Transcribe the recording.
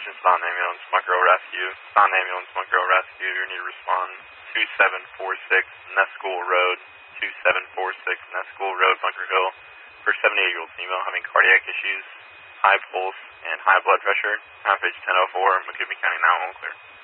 Emergency Sound Ambulance, Muckrow Rescue. Sound Ambulance, Muckrow Rescue, you need to respond 2746 Neschool Road, 2746 Neschool Road, Bunkerville, for 78-year-old female having cardiac issues, high pulse, and high blood pressure. Page 1004, McCoupin County, now all clear.